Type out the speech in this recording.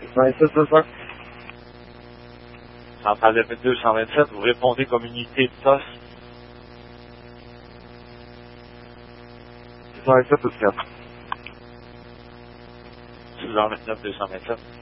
627, c'est ça? Centrale de 227, vous répondez comme unité de TOS. 627, c'est 4. 629 227.